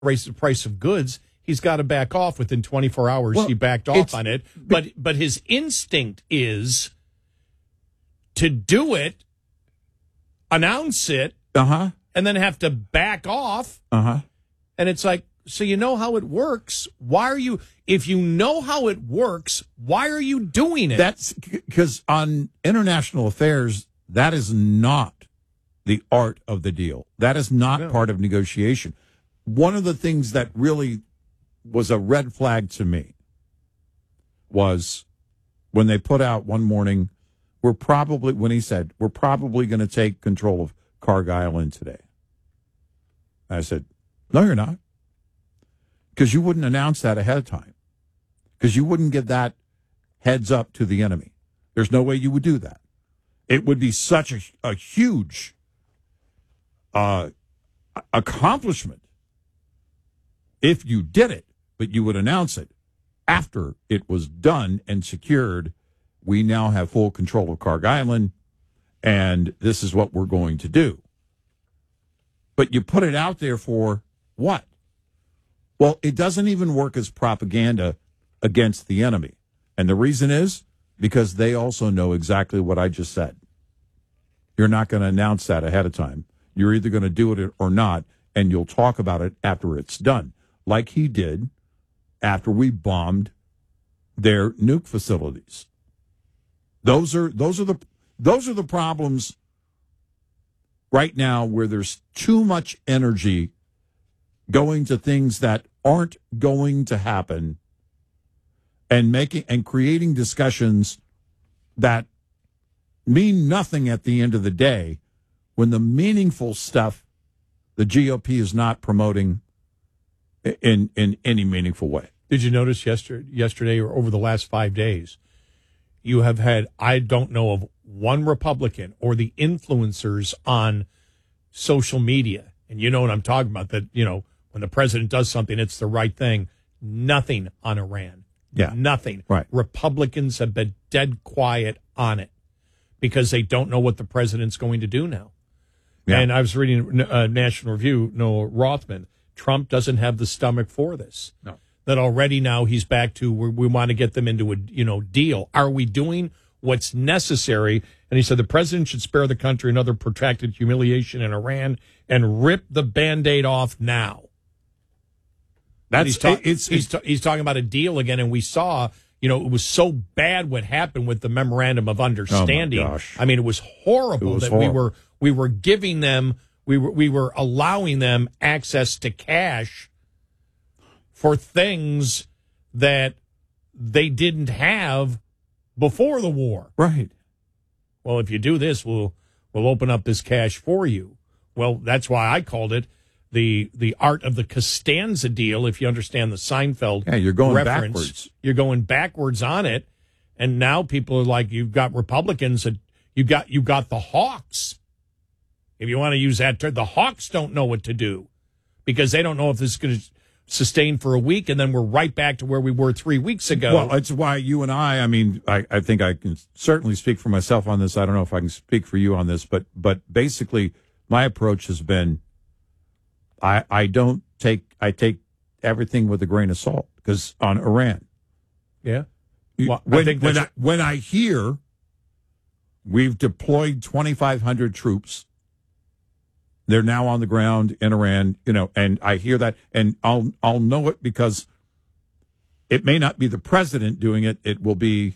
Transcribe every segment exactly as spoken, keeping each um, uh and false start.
raise the price of goods, he's got to back off within twenty-four hours. Well, he backed off on it. But but his instinct is to do it, announce it, uh-huh. and then have to back off. Uh-huh. And it's like, so you know how it works. Why are you, if you know how it works, why are you doing it? That's because on international affairs, that is not the art of the deal. That is not no. part of negotiation. One of the things that really was a red flag to me was when they put out one morning, we're probably, when he said, we're probably going to take control of Kharg Island today. I said, no, you're not. Because you wouldn't announce that ahead of time. Because you wouldn't give that heads up to the enemy. There's no way you would do that. It would be such a, a huge uh, accomplishment if you did it, but you would announce it after it was done and secured. We now have full control of Kharg Island, and this is what we're going to do. But you put it out there for what? Well, it doesn't even work as propaganda against the enemy. And the reason is because they also know exactly what I just said. You're not going to announce that ahead of time. You're either going to do it or not, and you'll talk about it after it's done, like he did after we bombed their nuke facilities. Those are those are the those are the problems right now where there's too much energy going to things that aren't going to happen and making and creating discussions that mean nothing at the end of the day when the meaningful stuff the G O P is not promoting in in any meaningful way. Did you notice yesterday, yesterday or over the last five days, you have had, I don't know of one Republican or the influencers on social media, and you know what I'm talking about, that, you know, when the president does something, it's the right thing. Nothing on Iran. Yeah. Nothing. Right. Republicans have been dead quiet on it because they don't know what the president's going to do now. Yeah. And I was reading uh, National Review, Noah Rothman. Trump doesn't have the stomach for this. No. That already now he's back to where we want to get them into a, you know, deal. Are we doing what's necessary? And he said the president should spare the country another protracted humiliation in Iran and rip the Band-Aid off now. That's he's, ta- it's, he's, ta- he's talking about a deal again, and we saw, you know, it was so bad what happened with the memorandum of understanding. Oh my gosh. I mean, it was horrible it was that horrible. we were we were giving them we were we were allowing them access to cash for things that they didn't have before the war. Right. Well, if you do this, we'll we'll open up this cash for you. Well, that's why I called it the the art of the Costanza deal. If you understand the Seinfeld, yeah, you're going reference, backwards. You're going backwards on it, and now people are like, you've got Republicans that you got you got the hawks. If you want to use that term, the hawks don't know what to do because they don't know if this is going to sustain for a week, and then we're right back to where we were three weeks ago. Well, that's why you and I, I mean, I, I think I can certainly speak for myself on this. I don't know if I can speak for you on this, but but basically my approach has been I I don't take, I take everything with a grain of salt because on Iran. Yeah. Well, when, I think when, I, when I hear we've deployed twenty-five hundred troops, they're now on the ground in Iran, you know, and I hear that, and I'll I'll know it because it may not be the president doing it. It will be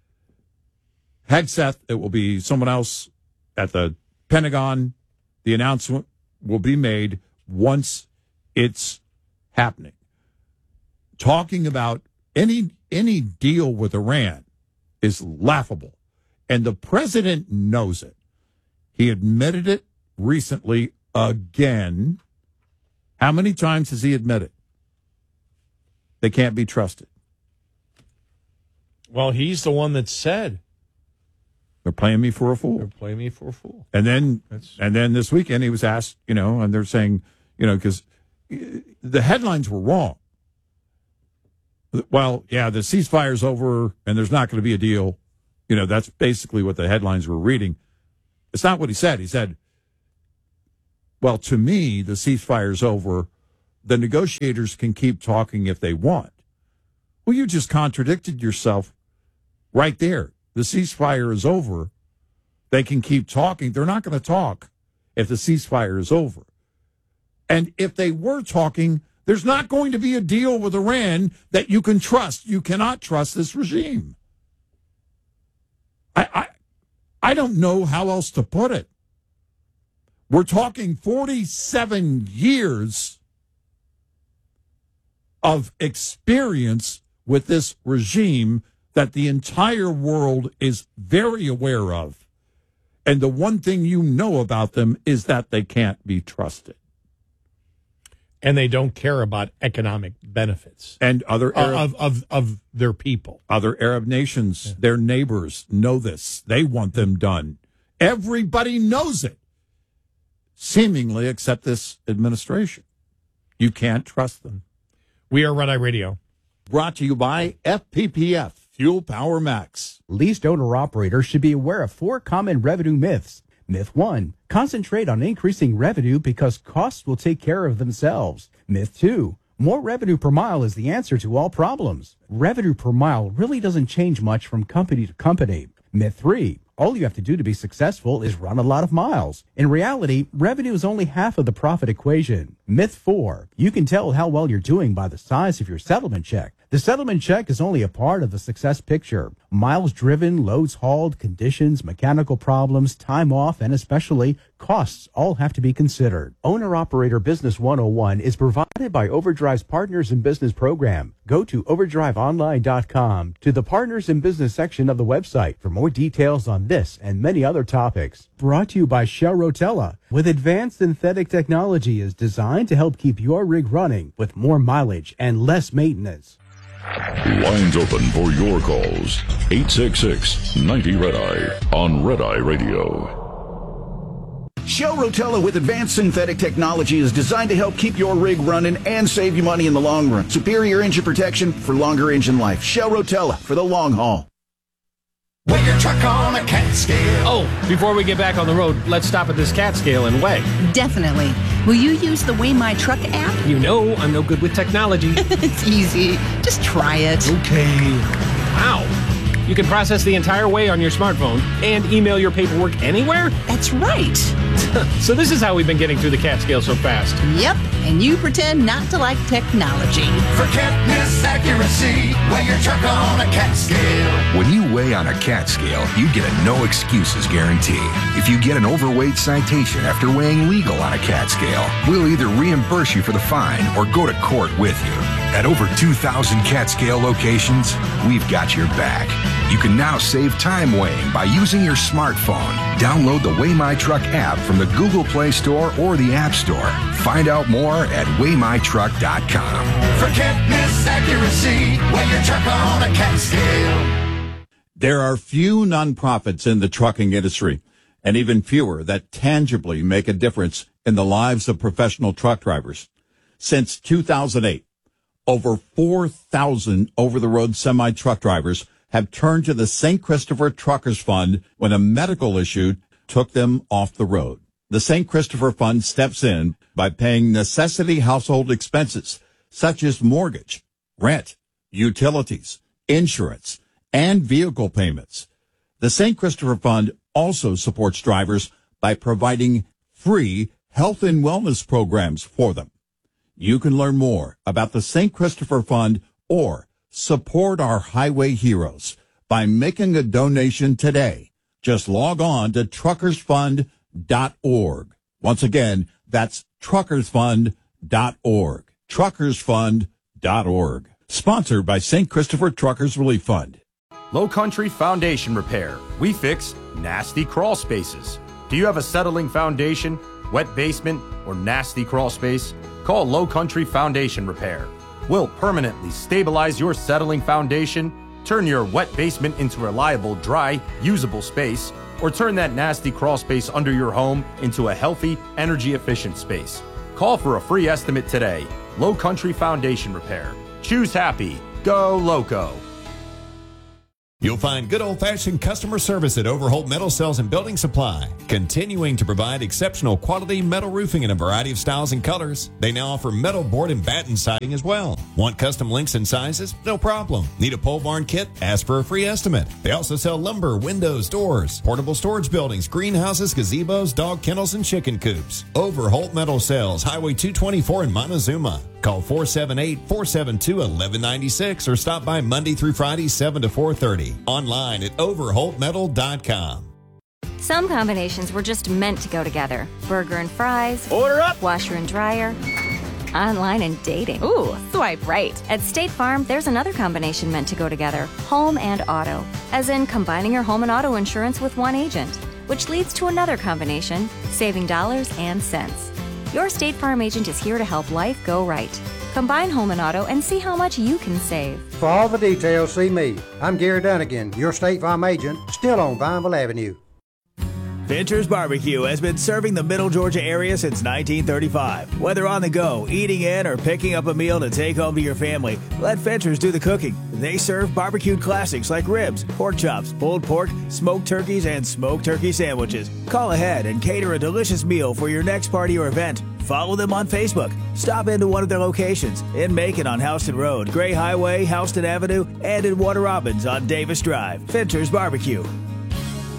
Hegseth. It will be someone else at the Pentagon. The announcement will be made once it's happening. Talking about any any deal with Iran is laughable, and the president knows it. He admitted it recently again. How many times has he admitted they can't be trusted? Well, he's the one that said they're playing me for a fool. They're playing me for a fool. And then, That's... and then this weekend he was asked, you know, and they're saying, you know, because the headlines were wrong. Well, yeah, the ceasefire's over and there's not going to be a deal. You know, that's basically what the headlines were reading. It's not what he said. He said, well, to me, the ceasefire's over. the negotiators can keep talking if they want. Well, you just contradicted yourself right there. The ceasefire is over. They can keep talking. They're not going to talk if the ceasefire is over. And if they were talking, there's not going to be a deal with Iran that you can trust. You cannot trust this regime. I, I, I don't know how else to put it. We're talking forty-seven years of experience with this regime that the entire world is very aware of. And the one thing you know about them is that they can't be trusted. And they don't care about economic benefits. And other Arab, of, of, of their people. Other Arab nations, yeah. Their neighbors know this. They want them done. Everybody knows it, seemingly, except this administration. You can't trust them. We are Red Eye Radio. Brought to you by F P P F, Fuel Power Max. Leased owner-operators should be aware of four common revenue myths. Myth one, concentrate on increasing revenue because costs will take care of themselves. Myth two, more revenue per mile is the answer to all problems. Revenue per mile really doesn't change much from company to company. Myth three, all you have to do to be successful is run a lot of miles. In reality, revenue is only half of the profit equation. Myth four, you can tell how well you're doing by the size of your settlement check. The settlement check is only a part of the success picture. Miles driven, loads hauled, conditions, mechanical problems, time off, and especially costs all have to be considered. Owner-Operator Business one oh one is provided by Overdrive's Partners in Business program. Go to overdrive online dot com to the Partners in Business section of the website for more details on this and many other topics. Brought to you by Shell Rotella, with advanced synthetic technology is designed to help keep your rig running with more mileage and less maintenance. Lines open for your calls. eight six six, ninety, Red Eye on Red Eye Radio. Shell Rotella with advanced synthetic technology is designed to help keep your rig running and save you money in the long run. Superior engine protection for longer engine life. Shell Rotella for the long haul. Weigh your truck on a cat scale. Oh, before we get back on the road, let's stop at this cat scale and weigh. Definitely. Will you use the Weigh My Truck app? You know I'm no good with technology. It's easy. Just try it. Okay. Wow. You can process the entire weigh on your smartphone and email your paperwork anywhere? That's right. So this is how we've been getting through the cat scale so fast. Yep. And you pretend not to like technology. For catness accuracy, weigh your truck on a cat scale. When you weigh on a cat scale, you get a no excuses guarantee. If you get an overweight citation after weighing legal on a cat scale, we'll either reimburse you for the fine or go to court with you. At over two thousand cat scale locations, we've got your back. You can now save time weighing by using your smartphone. Download the Weigh My Truck app from the Google Play Store or the App Store. Find out more at weigh my truck dot com. For catness accuracy, weigh your truck on a cat scale. There are few nonprofits in the trucking industry, and even fewer that tangibly make a difference in the lives of professional truck drivers. Since two thousand eight, over four thousand over-the-road semi-truck drivers have turned to the Saint Christopher Truckers Fund when a medical issue took them off the road. The Saint Christopher Fund steps in by paying necessity household expenses such as mortgage, rent, utilities, insurance, and vehicle payments. The Saint Christopher Fund also supports drivers by providing free health and wellness programs for them. You can learn more about the Saint Christopher Fund or support our highway heroes by making a donation today. Just log on to truckers fund dot org. Once again, that's truckers fund dot org. truckers fund dot org. Sponsored by Saint Christopher Truckers Relief Fund. Low Country Foundation Repair. We fix nasty crawl spaces. Do you have a settling foundation, wet basement, or nasty crawl space? Call Low Country Foundation Repair. We'll permanently stabilize your settling foundation, turn your wet basement into reliable, dry, usable space, or turn that nasty crawl space under your home into a healthy, energy-efficient space. Call for a free estimate today. Low Country Foundation Repair. Choose happy. Go Loco. You'll find good old-fashioned customer service at Overholt Metal Sales and Building Supply, continuing to provide exceptional quality metal roofing in a variety of styles and colors. They now offer metal board and batten siding as well. Want custom links and sizes? No problem. Need a pole barn kit? Ask for a free estimate. They also sell lumber, windows, doors, portable storage buildings, greenhouses, gazebos, dog kennels, and chicken coops. Overholt Metal Sales, Highway two twenty-four in Montezuma. Call four seven eight, four seven two, one one nine six or stop by Monday through Friday, seven to four thirty. Online at overholt metal dot com. Some combinations were just meant to go together. Burger and fries. Order up. Washer and dryer. Online and dating. Ooh, swipe right. At State Farm, there's another combination meant to go together. Home and auto. As in combining your home and auto insurance with one agent. Which leads to another combination, saving dollars and cents. Your State Farm agent is here to help life go right. Combine home and auto and see how much you can save. For all the details, see me. I'm Gary Dunnigan, your State Farm agent, still on Vineville Avenue. Fincher's Barbecue has been serving the Middle Georgia area since nineteen thirty-five. Whether on the go, eating in, or picking up a meal to take home to your family, let Fincher's do the cooking. They serve barbecued classics like ribs, pork chops, pulled pork, smoked turkeys, and smoked turkey sandwiches. Call ahead and cater a delicious meal for your next party or event. Follow them on Facebook. Stop into one of their locations in Macon on Houston Road, Gray Highway, Houston Avenue, and in Warner Robins on Davis Drive. Fincher's Barbecue.